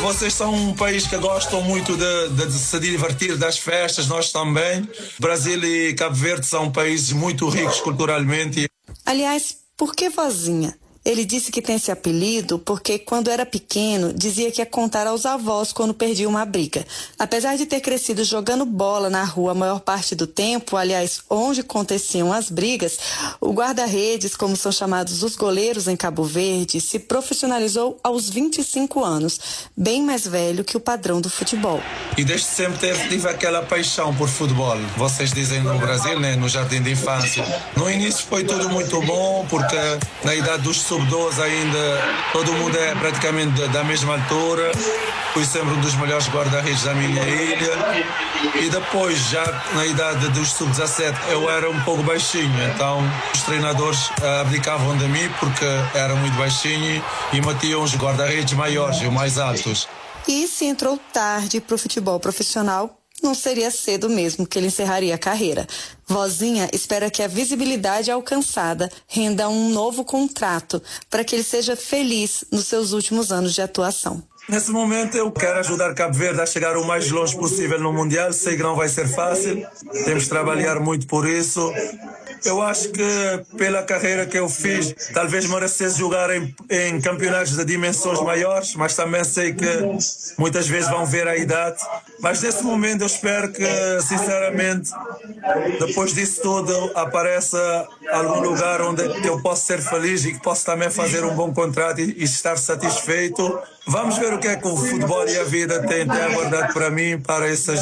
vocês são um país que gostam muito de se divertir, das festas, nós também. Brasil e Cabo Verde são países muito ricos culturalmente. Aliás, por que Vozinha? Ele disse que tem esse apelido porque, quando era pequeno, dizia que ia contar aos avós quando perdia uma briga. Apesar de ter crescido jogando bola na rua a maior parte do tempo, aliás, onde aconteciam as brigas, o guarda-redes, como são chamados os goleiros em Cabo Verde, se profissionalizou aos 25 anos, bem mais velho que o padrão do futebol. E desde sempre tive aquela paixão por futebol. Vocês dizem no Brasil, né, no jardim de infância. No início foi tudo muito bom, porque na idade dos sub-12 ainda todo mundo é praticamente da mesma altura. Fui sempre um dos melhores guarda-redes da minha ilha. E depois, já na idade dos sub-17, eu era um pouco baixinho. Então os treinadores abdicavam de mim porque era muito baixinho e metiam os guarda-redes maiores e mais altos. E se entrou tarde para o futebol profissional, não seria cedo mesmo que ele encerraria a carreira. Vozinha espera que a visibilidade alcançada renda um novo contrato para que ele seja feliz nos seus últimos anos de atuação. Nesse momento eu quero ajudar Cabo Verde a chegar o mais longe possível no Mundial. Sei que não vai ser fácil, temos de trabalhar muito por isso. Eu acho que pela carreira que eu fiz, talvez merecesse jogar em campeonatos de dimensões maiores, mas também sei que muitas vezes vão ver a idade. Mas nesse momento eu espero que, sinceramente, depois disso tudo, apareça algum lugar onde eu possa ser feliz e que possa também fazer um bom contrato e estar satisfeito. Vamos ver o que é que o futebol e a vida têm aguardado para mim para esses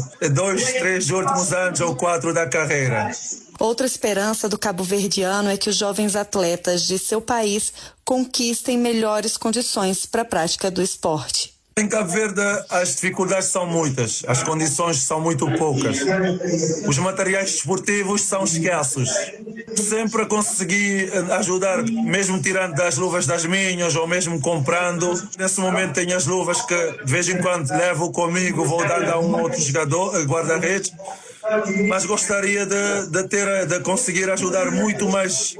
2, 3 últimos anos ou 4 da carreira. Outra esperança do cabo-verdiano é que os jovens atletas de seu país conquistem melhores condições para a prática do esporte. Em Cabo Verde as dificuldades são muitas, as condições são muito poucas. Os materiais desportivos são escassos. Sempre consegui ajudar, mesmo tirando das luvas das minhas ou mesmo comprando. Nesse momento tenho as luvas que de vez em quando levo comigo, vou dando a um outro jogador, guarda-redes. Mas gostaria de conseguir ajudar muito mais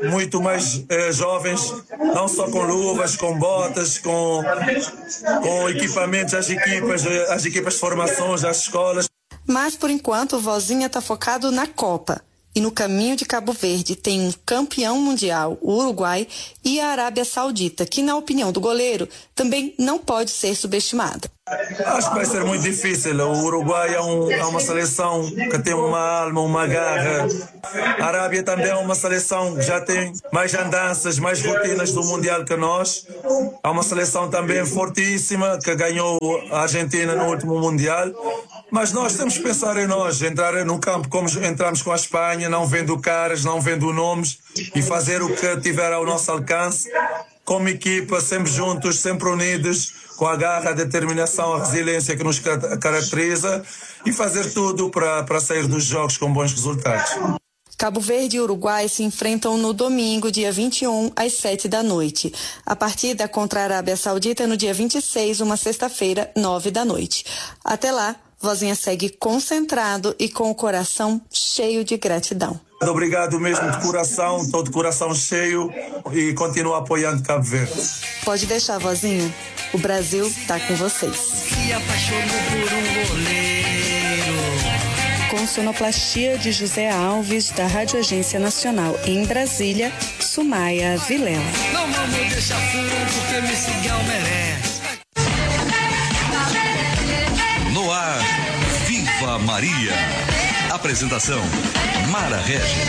jovens, não só com luvas, com botas, com equipamentos, as equipas de formações, as escolas. Mas, por enquanto, o Vozinha está focado na Copa. E no caminho de Cabo Verde tem um campeão mundial, o Uruguai, e a Arábia Saudita, que, na opinião do goleiro, também não pode ser subestimada. Acho que vai ser muito difícil. O Uruguai é uma seleção que tem uma alma, uma garra. A Arábia também é uma seleção que já tem mais andanças, mais rotinas do Mundial que nós. É uma seleção também fortíssima que ganhou a Argentina no último Mundial. Mas nós temos que pensar em nós, entrar no campo como entramos com a Espanha, não vendo caras, não vendo nomes e fazer o que tiver ao nosso alcance. Como equipa, sempre juntos, sempre unidos, com a garra, a determinação, a resiliência que nos caracteriza e fazer tudo para sair dos jogos com bons resultados. Cabo Verde e Uruguai se enfrentam no domingo, dia 21, às 7 da noite. A partida contra a Arábia Saudita é no dia 26, uma sexta-feira, 9 da noite. Até lá, Vozinha segue concentrado e com o coração cheio de gratidão. Obrigado mesmo de coração, todo coração cheio e continuo apoiando Cabo Verde. Pode deixar, Vozinha. O Brasil tá com vocês. Se apaixonou por um goleiro. Com sonoplastia de José Alves, da Rádio Agência Nacional em Brasília, Sumaia Vilela. Não vamos deixar furo porque Messigal merece. No ar, Viva Maria. Apresentação, Mara Regis.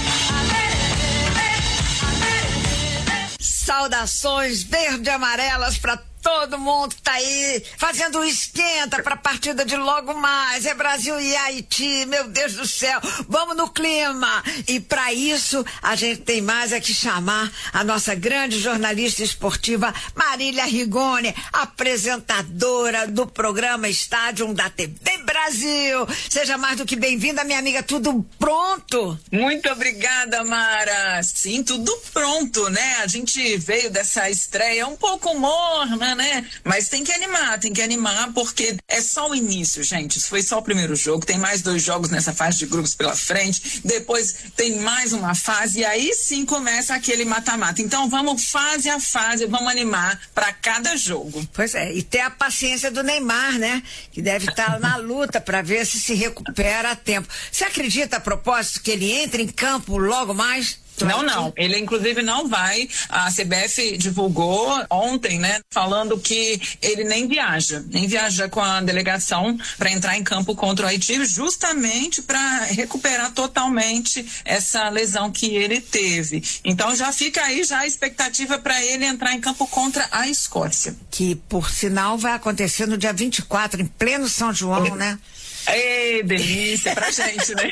Saudações verde-amarelas para todo mundo que tá aí fazendo o esquenta pra partida de logo mais. É Brasil e Haiti, meu Deus do céu. Vamos no clima. E pra isso, a gente tem mais é que chamar a nossa grande jornalista esportiva, Marília Rigoni, apresentadora do programa Estádio da TV Brasil. Brasil. Seja mais do que bem-vinda, minha amiga. Tudo pronto? Muito obrigada, Mara. Sim, tudo pronto, né? A gente veio dessa estreia um pouco morna, né? Mas tem que animar, porque é só o início, gente. Isso foi só o primeiro jogo. Tem mais 2 jogos nessa fase de grupos pela frente. Depois tem mais uma fase e aí sim começa aquele mata-mata. Então vamos fase a fase, vamos animar para cada jogo. Pois é, e ter a paciência do Neymar, né? Que deve estar na luta para ver se recupera a tempo. Você acredita, a propósito, que ele entre em campo logo mais? Não. Ele, inclusive, não vai. A CBF divulgou ontem, né, falando que ele nem viaja com a delegação para entrar em campo contra o Haiti, justamente para recuperar totalmente essa lesão que ele teve. Então já fica aí já a expectativa para ele entrar em campo contra a Escócia. Que, por sinal, vai acontecer no dia 24, em pleno São João, né? Ei, delícia pra gente, né?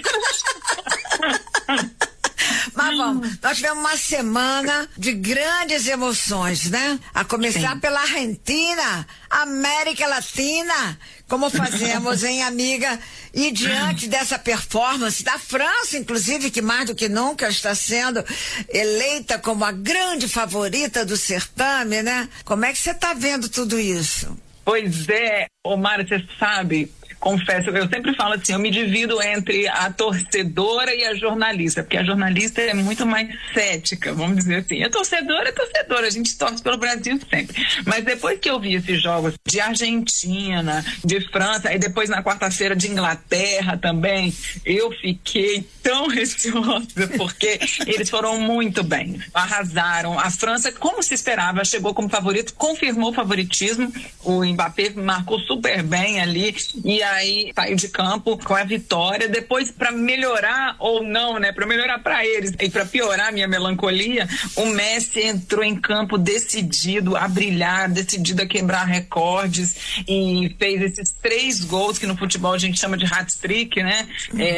Mas vamos, nós tivemos uma semana de grandes emoções, né? A começar pela Argentina, América Latina, como fazemos, hein, amiga? E diante dessa performance da França, inclusive, que mais do que nunca está sendo eleita como a grande favorita do certame, né? Como é que você está vendo tudo isso? Pois é, Mara, você sabe, confesso, eu sempre falo assim, eu me divido entre a torcedora e a jornalista, porque a jornalista é muito mais cética, vamos dizer assim. A torcedora é torcedora, a gente torce pelo Brasil sempre. Mas depois que eu vi esses jogos de Argentina, de França, e depois na quarta-feira de Inglaterra também, eu fiquei tão receosa, porque eles foram muito bem, arrasaram. A França, como se esperava, chegou como favorito, confirmou o favoritismo, o Mbappé marcou super bem ali, e aí saiu de campo com a vitória. Depois, para melhorar ou não, né, para melhorar para eles e para piorar a minha melancolia, o Messi entrou em campo decidido a brilhar, decidido a quebrar recordes e fez esses 3 gols que no futebol a gente chama de hat-trick, né?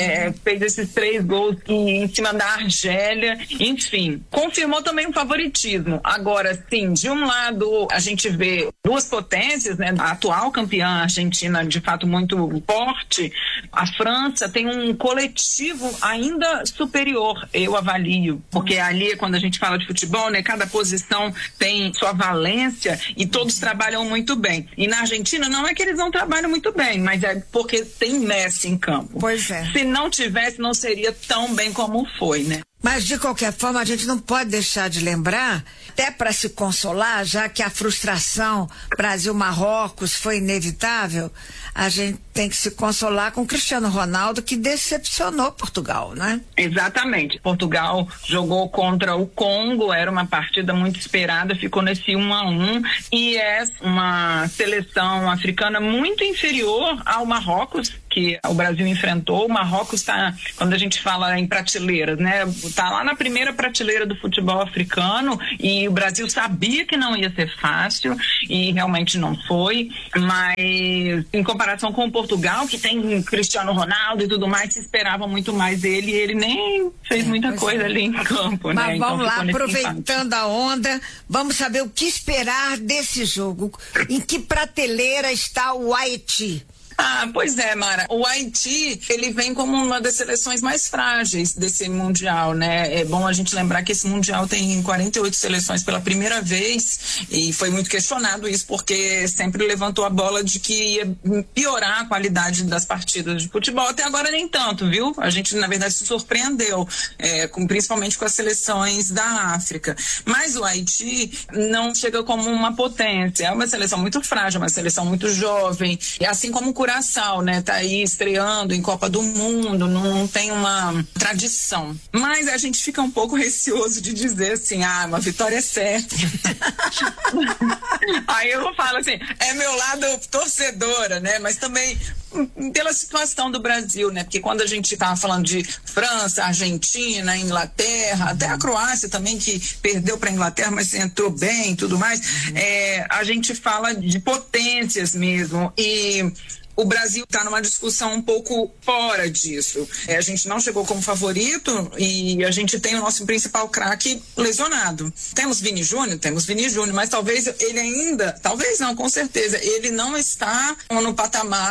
Fez esses 3 gols em cima da Argélia, enfim, confirmou também o favoritismo. Agora, sim, de um lado a gente vê 2 potências, né? A atual campeã argentina, de fato, muito forte. A França tem um coletivo ainda superior, eu avalio, porque ali, quando a gente fala de futebol, né, cada posição tem sua valência e todos trabalham muito bem. E na Argentina não é que eles não trabalham muito bem, mas é porque tem Messi em campo. Pois é. Se não tivesse, não seria tão bem como foi, né? Mas, de qualquer forma, a gente não pode deixar de lembrar, até para se consolar, já que a frustração Brasil-Marrocos foi inevitável, a gente tem que se consolar com o Cristiano Ronaldo, que decepcionou Portugal, né? Exatamente. Portugal jogou contra o Congo, era uma partida muito esperada, ficou nesse 1-1, e é uma seleção africana muito inferior ao Marrocos, que o Brasil enfrentou. O Marrocos está, quando a gente fala em prateleiras, né, tá lá na primeira prateleira do futebol africano, e o Brasil sabia que não ia ser fácil e realmente não foi, mas em comparação com o Portugal, que tem Cristiano Ronaldo e tudo mais, se esperava muito mais dele, e ele nem fez muita coisa ali em campo, né? Mas vamos lá, aproveitando a onda, vamos saber o que esperar desse jogo. Em que prateleira está o Haiti? Pois é, Mara. O Haiti, ele vem como uma das seleções mais frágeis desse Mundial, né? É bom a gente lembrar que esse Mundial tem 48 seleções pela primeira vez, e foi muito questionado isso, porque sempre levantou a bola de que ia piorar a qualidade das partidas de futebol. Até agora nem tanto, viu? A gente, na verdade, se surpreendeu, principalmente com as seleções da África. Mas o Haiti não chega como uma potência. É uma seleção muito frágil, uma seleção muito jovem, e assim como o Curaçao, né? Tá aí estreando em Copa do Mundo, não tem uma tradição. Mas a gente fica um pouco receoso de dizer assim, uma vitória é certa. Aí eu falo assim, é meu lado torcedora, né? Mas também pela situação do Brasil, né? Porque quando a gente tá falando de França, Argentina, Inglaterra, até a Croácia também, que perdeu para a Inglaterra, mas entrou bem e tudo mais, a gente fala de potências mesmo, e o Brasil está numa discussão um pouco fora disso. A gente não chegou como favorito e a gente tem o nosso principal craque lesionado. Temos Vini Júnior, mas talvez ele ainda, talvez não, com certeza, ele não está no patamar de um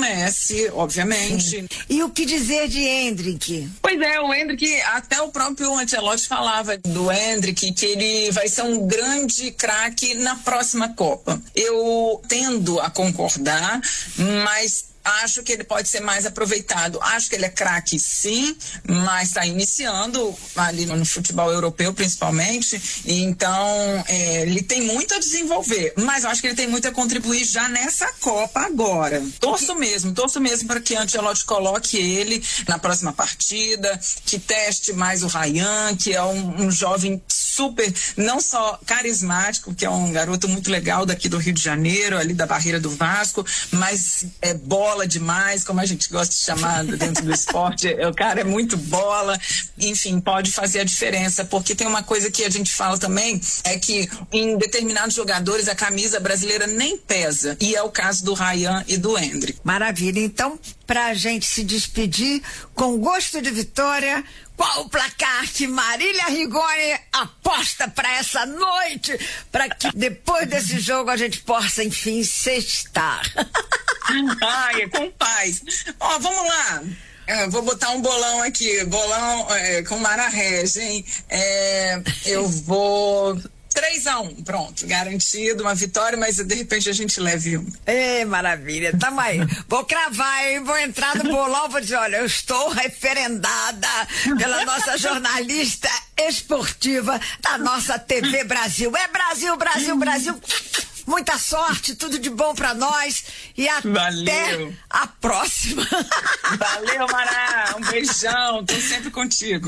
conhece, obviamente. Sim. E o que dizer de Endrick? Pois é, o Endrick, até o próprio Ancelotti falava do Endrick, que ele vai ser um grande craque na próxima Copa. Eu tendo a concordar, mas acho que ele pode ser mais aproveitado. Acho que ele é craque, sim, mas está iniciando ali no futebol europeu, principalmente. Então, ele tem muito a desenvolver, mas eu acho que ele tem muito a contribuir já nessa Copa agora. Torço mesmo para que Ancelotti coloque ele na próxima partida, que teste mais o Ryan, que é um jovem super, não só carismático, que é um garoto muito legal daqui do Rio de Janeiro, ali da Barreira do Vasco, mas é bola demais, como a gente gosta de chamar dentro do esporte. O cara é muito bola, enfim, pode fazer a diferença, porque tem uma coisa que a gente fala também, é que em determinados jogadores a camisa brasileira nem pesa, e é o caso do Ryan e do Endrick. Maravilha, então, pra gente se despedir com gosto de vitória, qual o placar que Marília Rigoni aposta para essa noite, para que depois desse jogo a gente possa, enfim, sextar? Ai, com paz. Ó, vamos lá. Vou botar um bolão aqui, com Mara Regi, hein? Eu vou 3-1, pronto, garantido, uma vitória, mas de repente a gente leve um. Maravilha, tamo aí. Vou cravar, hein? Vou entrar no bolão, vou dizer, olha, eu estou referendada pela nossa jornalista esportiva da nossa TV Brasil. É Brasil, Brasil, Brasil. Muita sorte, tudo de bom pra nós e até a próxima. Valeu, Mará, um beijão, tô sempre contigo.